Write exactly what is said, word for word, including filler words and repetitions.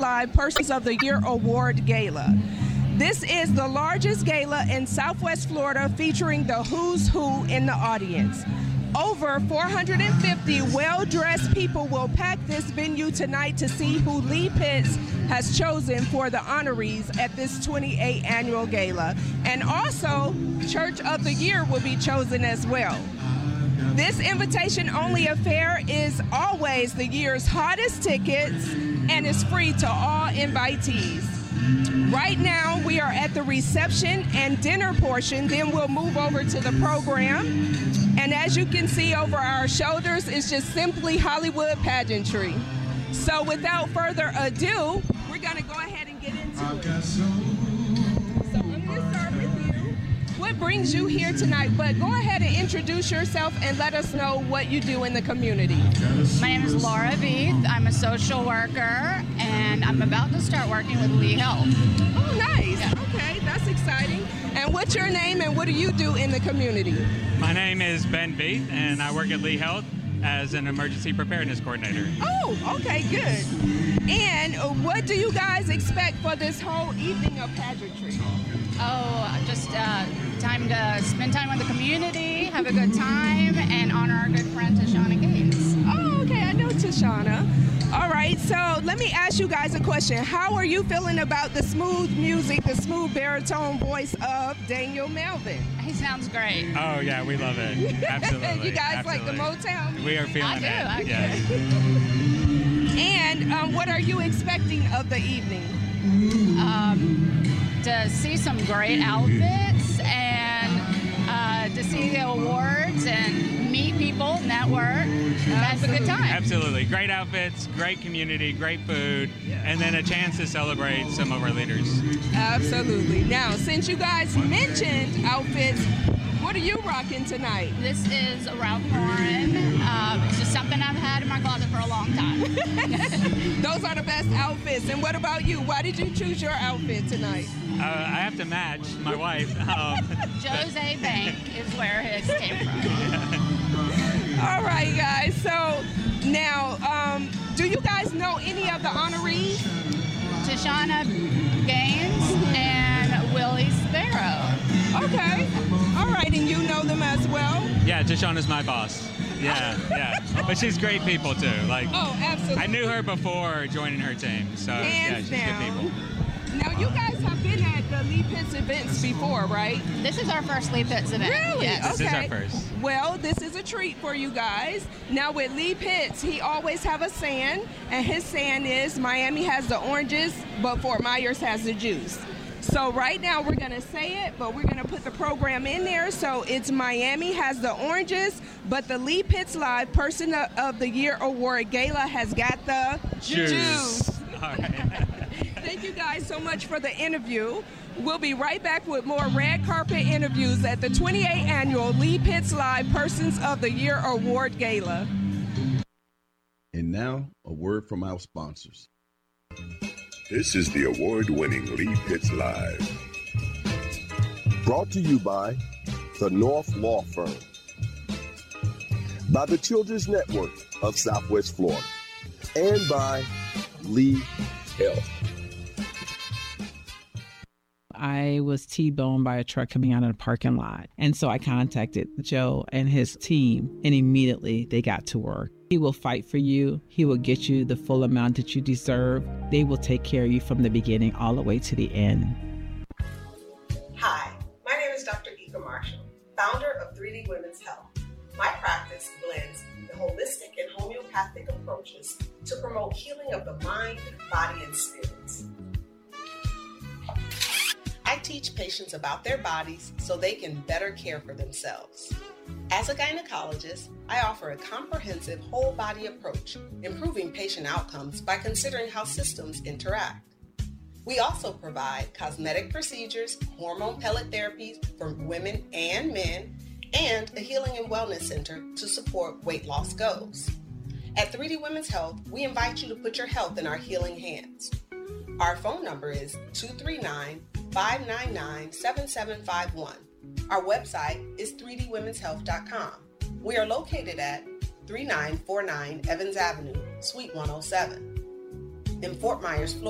Live Persons of the Year Award Gala. This is the largest gala in Southwest Florida featuring the who's who in the audience. Over four hundred fifty well-dressed people will pack this venue tonight to see who Lee Pitts has chosen for the honorees at this twenty-eighth annual gala. And also, Church of the Year will be chosen as well. This invitation-only affair is always the year's hottest tickets and is free to all invitees. Right now, we are at the reception and dinner portion, then we'll move over to the program. And as you can see over our shoulders, it's just simply Hollywood pageantry. So without further ado, we're gonna go ahead and get into it. So I'm gonna start with you. What brings you here tonight? But go ahead and introduce yourself and let us know what you do in the community. My name is Laura Veith. I'm a social worker, and I'm about to start working with Lee Health. Oh, nice. Yeah. Okay, that's exciting. And what's your name and what do you do in the community? My name is Ben Veith, and I work at Lee Health as an emergency preparedness coordinator. Oh, okay, good. And what do you guys expect for this whole evening of pageantry? Oh, just uh, time to spend time with the community, have a good time, and honor our good friend Tashana Gaines. Oh, okay, I know Tashana. All right, so let me ask you guys a question. How are you feeling about the smooth music, the smooth baritone voice of Daniel Melvin? He sounds great. Oh, yeah, we love it. Absolutely. You guys Absolutely. like the Motown? We are feeling I do, it. I do. Yes. And um, what are you expecting of the evening? Um, to see some great outfits and uh, to see the awards and meet people, network. That's a good time. Absolutely. Great outfits, great community, great food, and then a chance to celebrate some of our leaders. Absolutely. Now, since you guys mentioned outfits, what are you rocking tonight? This is Ralph Lauren. Uh, it's just something I've had in my closet for a long time. Those are the best outfits. And what about you? Why did you choose your outfit tonight? Uh, I have to match my wife. Um, Jose Bank is where his came from. All right, guys. So now, um, do you guys know any of the honorees? Tashana Gaines and Willie Sparrow. Okay. All right, and you know them as well? Yeah, Tashana's my boss. Yeah, yeah. But she's great people, too. Like, Oh, absolutely. I knew her before joining her team, so Hands yeah, she's down. good people. Now, you guys have been at the Lee Pitts events before, right? This is our first Lee Pitts event. Really? Yes. This is our Okay. first. Well, this is a treat for you guys. Now, with Lee Pitts, he always have a saying, and his saying is, Miami has the oranges, but Fort Myers has the juice. So right now, we're going to say it, but we're going to put the program in there. So it's Miami has the oranges, but the Lee Pitts Live Person of the Year Award Gala has got the Juice. juice. All right. Thank you guys so much for the interview. We'll be right back with more red carpet interviews at the twenty-eighth Annual Lee Pitts Live Persons of the Year Award Gala. And now, a word from our sponsors. This is the award-winning Lee Pitts Live. Brought to you by the North Law Firm, by the Children's Network of Southwest Florida, and by Lee Health. I was T-boned by a truck coming out of the parking lot. And so I contacted Joe and his team, and immediately they got to work. He will fight for you. He will get you the full amount that you deserve. They will take care of you from the beginning all the way to the end. Hi, my name is Doctor Ika Marshall, founder of three D Women's Health. My practice blends the holistic and homeopathic approaches to promote healing of the mind, body, and spirits. I teach patients about their bodies so they can better care for themselves. As a gynecologist, I offer a comprehensive whole body approach, improving patient outcomes by considering how systems interact. We also provide cosmetic procedures, hormone pellet therapies for women and men, and a healing and wellness center to support weight loss goals. At three D Women's Health, we invite you to put your health in our healing hands. Our phone number is two three nine, five nine nine, seven seven five one. Our website is three d women's health dot com. We are located at three nine four nine Evans Avenue, Suite one oh seven in Fort Myers, Florida.